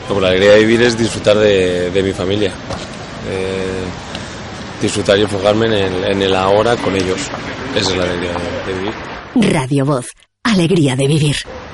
Como la alegría de vivir es disfrutar de mi familia, disfrutar y enfocarme en el ahora con ellos. Esa es la alegría de vivir. Radio Voz, alegría de vivir.